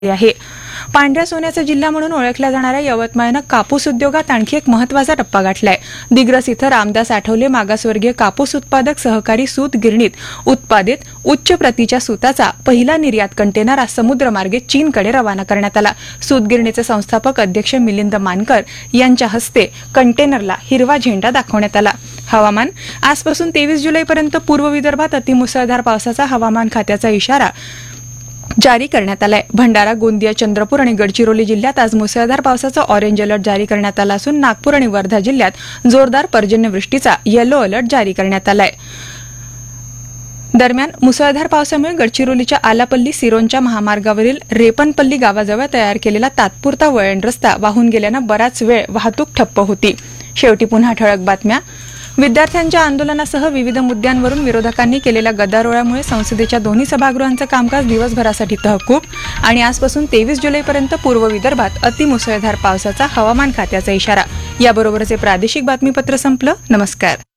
आहे. पांढऱ्या सोन्याचा जिल्हा म्हणून ओळखल्या जाणाऱ्या यवतमाळनं कापूस उद्योगात आणखी एक महत्त्वाचा टप्पा गाठलाय. दिग्रस इथं रामदास आठवले मागासवर्गीय कापूस उत्पादक सहकारी सूत गिरणीत उत्पादित उच्च प्रतीच्या सूताचा पहिला निर्यात कंटेनर आज समुद्रमार्गे चीनकडे रवाना करण्यात आला. सूत गिरणीचे संस्थापक अध्यक्ष मिलिंद मानकर यांच्या हस्ते कंटेनरला हिरवा झेंडा दाखवण्यात आला. हवामान. आजपासून 23 जुलैपर्यंत पूर्व विदर्भात अतिमुसळधार पावसाचा हवामान खात्याचा इशारा जारी करण्यात आलाय. भंडारा, गोंदिया, चंद्रपूर आणि गडचिरोली जिल्ह्यात आज मुसळधार पावसाचा ऑरेंज अलर्ट जारी करण्यात आला असून नागपूर आणि वर्धा जिल्ह्यात जोरदार पर्जन्यवृष्टीचा येलो अलर्ट जारी करण्यात आलाय. दरम्यान मुसळधार पावसामुळे गडचिरोलीच्या आलापल्ली सिरोंचा महामार्गावरील रेपनपल्ली गावाजवळ तयार केलेला तात्पुरता वळण रस्ता वाहून गेल्यानं बराच वेळ वाहतूक ठप्प होती. शेवटी पुन्हा ठळक बातम्या. विद्यार्थ्यांच्या आंदोलनासह विविध मुद्द्यांवरून विरोधकांनी केलेल्या गदारोळामुळे संसदेच्या दोन्ही सभागृहांचं कामकाज दिवसभरासाठी तहकूब. आणि आजपासून 23 जुलैपर्यंत पूर्व विदर्भात अतिमुसळधार पावसाचा हवामान खात्याचा इशारा. याबरोबरच हे प्रादेशिक बातमीपत्र संपलं. नमस्कार.